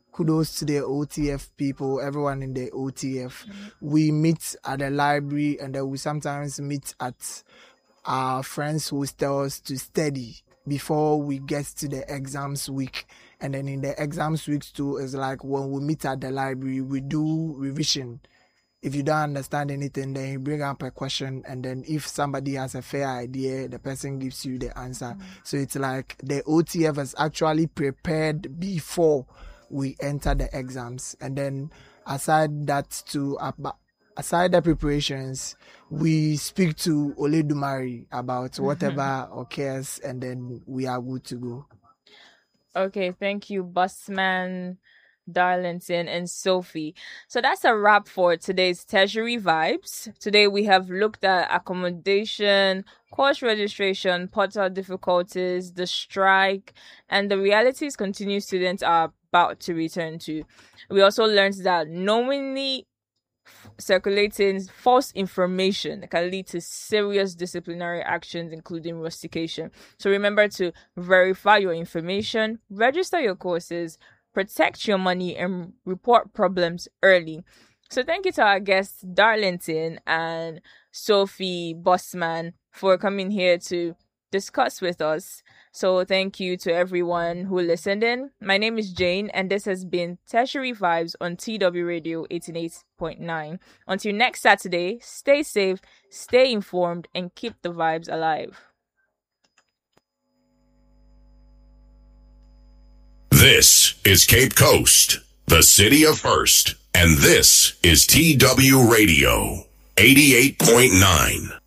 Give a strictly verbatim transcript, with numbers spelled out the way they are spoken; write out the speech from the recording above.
kudos to the O T F people, everyone in the O T F. Mm-hmm. We meet at the library, and then we sometimes meet at our friends' hostels to study before we get to the exams week. And then in the exams week too, is like when we meet at the library, we do revision. If you don't understand anything, then you bring up a question, and then if somebody has a fair idea, the person gives you the answer. Mm-hmm. So it's like the O T F is actually prepared before we enter the exams. And then aside that too, aside the preparations, we speak to Oledumare about whatever mm-hmm. occurs, and then we are good to go. Okay, thank you, Bossman, Darlington, and Sophie. So that's a wrap for today's Tertiary Vibes. Today we have looked at accommodation, course registration, portal difficulties, the strike, and the realities continuing students are about to return to. We also learned that knowingly circulating false information can lead to serious disciplinary actions, including rustication. So remember to verify your information, register your courses, protect your money, and report problems early. So thank you to our guests, Darlington and Sophie Bossman, for coming here to discuss with us. So thank you to everyone who listened in. My name is Jane, and this has been Tertiary Vibes on T W Radio eighty-eight point nine. Until next Saturday, stay safe, stay informed, and keep the vibes alive. This is Cape Coast, the city of first, and this is T W Radio eighty-eight point nine.